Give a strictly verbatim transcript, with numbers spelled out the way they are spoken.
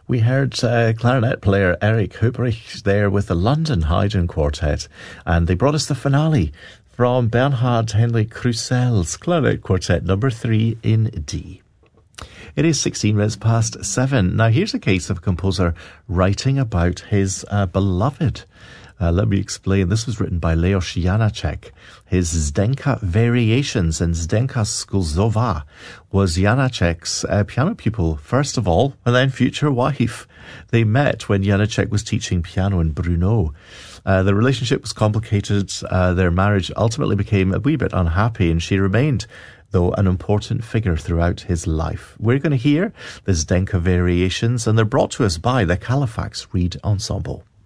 We heard uh, clarinet player Eric Hubrich there with the London Haydn Quartet, and they brought us the finale from Bernhard Henrik Krusell's Clarinet Quartet number three in D. It is sixteen minutes past seven. Now here's a case of a composer writing about his uh, beloved. Uh, let me explain. This was written by Leos Janáček. His Zdenka Variations, and Zdenka Skulzová was Janáček's uh, piano pupil, first of all, and then future wife. They met when Janáček was teaching piano in Brno. Uh, the relationship was complicated. Uh, their marriage ultimately became a wee bit unhappy, and she remained, though, an important figure throughout his life. We're going to hear the Zdenka Variations, and they're brought to us by the Halifax Reed Ensemble.